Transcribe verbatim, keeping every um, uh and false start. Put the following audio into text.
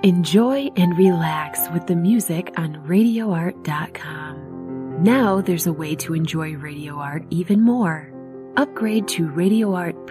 Enjoy and relax with the music on radio art dot com. Now there's a way to enjoy Radio Art even more. Upgrade to Radio Art